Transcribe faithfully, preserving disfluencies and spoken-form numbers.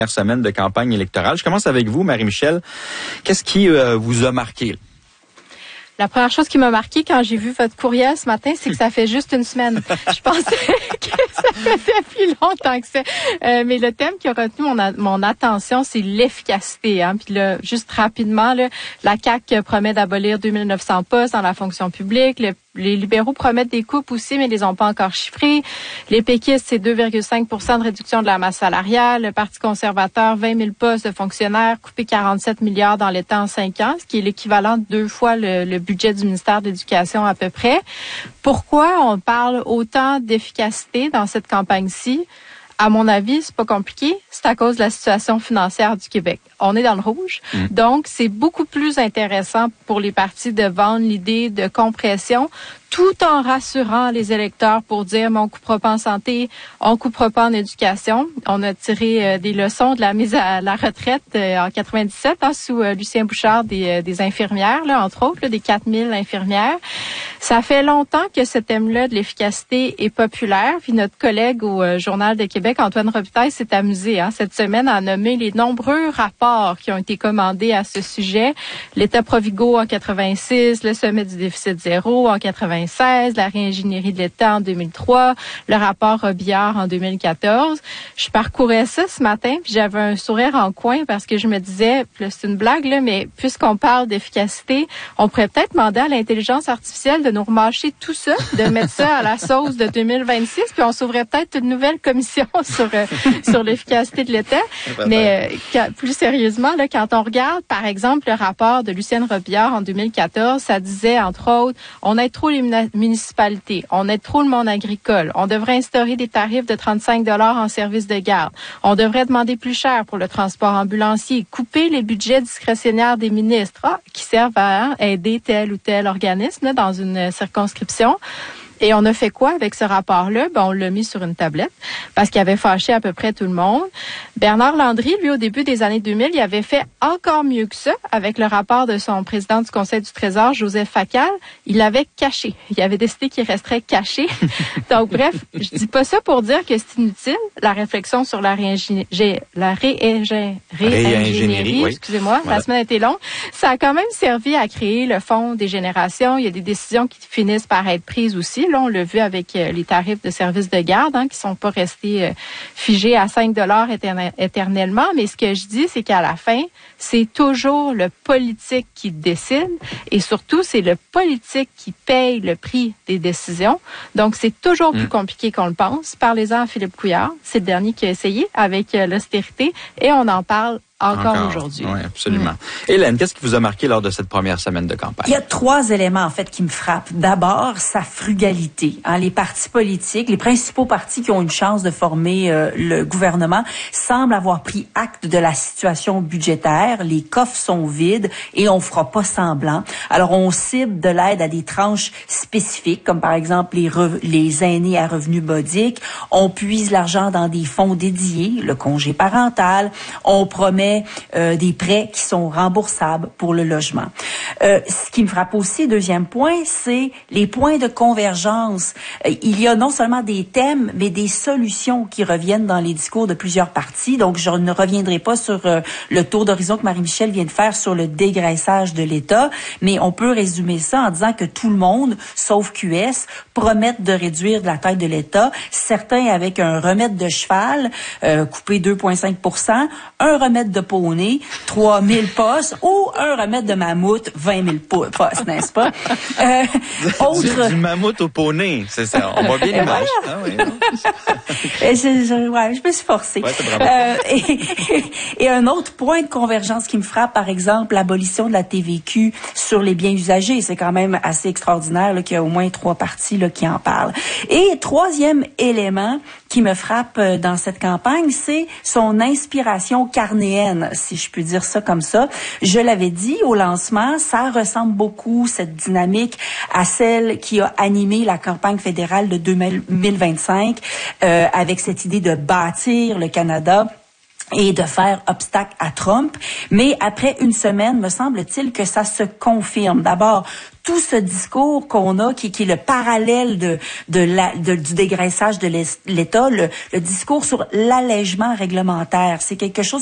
Semaine de campagne électorale. Je commence avec vous, Marie-Michel. Qu'est-ce qui euh, vous a marqué? La première chose qui m'a marqué quand j'ai vu votre courriel ce matin, c'est que ça fait juste une semaine. Je pensais que ça faisait plus longtemps que ça. Euh, mais le thème qui a retenu mon, a- mon attention, c'est l'efficacité. Hein. Puis là, juste rapidement, là, la C A Q promet d'abolir deux mille neuf cents postes dans la fonction publique. Le, les libéraux promettent des coupes aussi, mais ils les ont pas encore chiffrés. Les péquistes, c'est deux virgule cinq pour cent de réduction de la masse salariale. Le Parti conservateur, vingt mille postes de fonctionnaires, coupé quarante-sept milliards dans l'État en cinq ans, ce qui est l'équivalent de deux fois le, le budget du ministère de l'Éducation à peu près. Pourquoi on parle autant d'efficacité dans cette campagne-ci? À mon avis, c'est pas compliqué. C'est à cause de la situation financière du Québec. On est dans le rouge. Mmh. Donc, c'est beaucoup plus intéressant pour les partis de vendre l'idée de compression tout en rassurant les électeurs pour dire, mais on coupera pas en santé, on coupera pas en éducation. On a tiré euh, des leçons de la mise à la retraite euh, en quatre-vingt-dix-sept, hein, sous euh, Lucien Bouchard, des, euh, des infirmières, là, entre autres, là, des quatre mille infirmières. Ça fait longtemps que ce thème-là de l'efficacité est populaire. Puis notre collègue au euh, Journal de Québec, Antoine Robitaille, s'est amusé hein, cette semaine à nommer les nombreux rapports qui ont été commandés à ce sujet. L'État Provigo en quatre-vingt-six, le sommet du déficit zéro en quatre-vingt-seize, la réingénierie de l'État en deux mille trois, le rapport Robillard en deux mille quatorze. Je parcourais ça ce matin, puis j'avais un sourire en coin parce que je me disais, puis là, c'est une blague, là, mais puisqu'on parle d'efficacité, on pourrait peut-être demander à l'intelligence artificielle de nous remâcher tout ça, de mettre ça à la sauce de deux mille vingt-six, puis on s'ouvrait peut-être une nouvelle commission sur euh, sur l'efficacité de l'État. Mais euh, plus sérieusement, là, quand on regarde, par exemple, le rapport de Lucienne Robillard en deux mille quatorze, ça disait, entre autres, on aide trop les municipalités, on aide trop le monde agricole, on devrait instaurer des tarifs de trente-cinq dollars en service de garde, on devrait demander plus cher pour le transport ambulancier, couper les budgets discrétionnaires des ministres ah, qui servent à hein, aider tel ou tel organisme là, dans une circonscription. Et on a fait quoi avec ce rapport-là? Ben, on l'a mis sur une tablette parce qu'il avait fâché à peu près tout le monde. Bernard Landry, lui, au début des années deux mille, il avait fait encore mieux que ça avec le rapport de son président du Conseil du Trésor, Joseph Facal. Il l'avait caché. Il avait décidé qu'il resterait caché. Donc, bref, je dis pas ça pour dire que c'est inutile, la réflexion sur la réingénierie, la réingénierie, réingénierie oui. excusez-moi, voilà. La semaine a été longue. Ça a quand même servi à créer le Fonds des générations. Il y a des décisions qui finissent par être prises aussi. Là, on l'a vu avec euh, les tarifs de service de garde hein, qui sont pas restés euh, figés à cinq dollars éterne- éternellement. Mais ce que je dis, c'est qu'à la fin, c'est toujours le politique qui décide et surtout, c'est le politique qui paye le prix des décisions. Donc, c'est toujours mmh. plus compliqué qu'on le pense. Parlez-en à Philippe Couillard. C'est le dernier qui a essayé avec euh, l'austérité et on en parle Encore, Encore aujourd'hui. Oui, absolument. Mmh. Hélène, qu'est-ce qui vous a marqué lors de cette première semaine de campagne? Il y a trois éléments, en fait, qui me frappent. D'abord, sa frugalité. Hein, les partis politiques, les principaux partis qui ont une chance de former euh, le gouvernement semblent avoir pris acte de la situation budgétaire. Les coffres sont vides et on fera pas semblant. Alors, on cible de l'aide à des tranches spécifiques, comme par exemple les, re- les aînés à revenus modiques. On puise l'argent dans des fonds dédiés, le congé parental. On promet Euh, des prêts qui sont remboursables pour le logement. Euh, ce qui me frappe aussi, deuxième point, c'est les points de convergence. Euh, il y a non seulement des thèmes, mais des solutions qui reviennent dans les discours de plusieurs partis. Donc, je ne reviendrai pas sur euh, le tour d'horizon que Marie-Michel vient de faire sur le dégraissage de l'État, mais on peut résumer ça en disant que tout le monde, sauf Q S, promettent de réduire de la taille de l'État. Certains avec un remède de cheval, euh, coupé deux virgule cinq pour cent, un remède de poney, trois mille postes, ou un remède de mammouth, vingt mille postes, n'est-ce pas? Euh, autre... Du, du mammouth au poney, c'est ça. On voit bien l'image. Ah, oui, je, je, ouais, je me suis forcée. Ouais, euh, et, et un autre point de convergence qui me frappe, par exemple, l'abolition de la T V Q sur les biens usagés. C'est quand même assez extraordinaire là, qu'il y a au moins trois partis là, qui en parlent. Et troisième élément qui me frappe dans cette campagne, c'est son inspiration carnéenne, si je peux dire ça comme ça. Je l'avais dit au lancement, ça ressemble beaucoup, cette dynamique, à celle qui a animé la campagne fédérale de deux mille vingt-cinq, euh, avec cette idée de bâtir le Canada et de faire obstacle à Trump. Mais après une semaine, me semble-t-il que ça se confirme. D'abord, tout ce discours qu'on a, qui, qui est le parallèle de, de la, de, du dégraissage de l'État, le, le discours sur l'allègement réglementaire, c'est quelque chose